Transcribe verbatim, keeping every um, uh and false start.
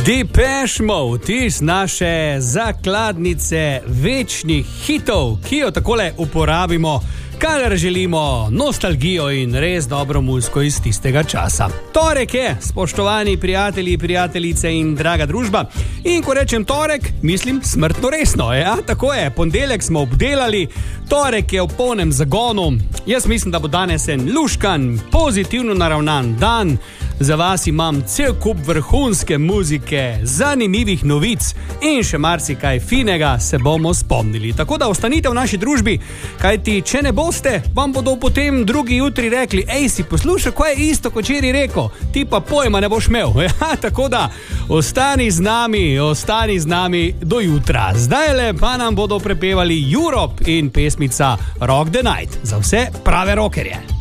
Depeche Mode iz naše zakladnice večnih hitov, ki jo takole uporabimo, kadar želimo nostalgijo in res dobro muziko iz tistega časa. Torek je, spoštovani prijatelji, prijateljice in draga družba. In ko rečem torek, mislim smrtno resno. Ja, tako je, ponedeljek smo obdelali, torek je v polnem zagonu. Jaz mislim, da bo danes en luškan, pozitivno naravnan dan. Za vas imam cel kup vrhunske muzike, zanimivih novic in še marsikaj finega se bomo spomnili. Tako da ostanite v naši družbi, kajti če ne boste, vam bodo potem drugi jutri rekli: ej, si poslušaj, ko je isto, kot včeraj rekel, ti pa pojma ne boš imel. Ja, tako da ostani z nami, ostani z nami do jutra. Zdajle pa nam bodo prepevali Europe in pesmica Rock the Night za vse prave rockerje.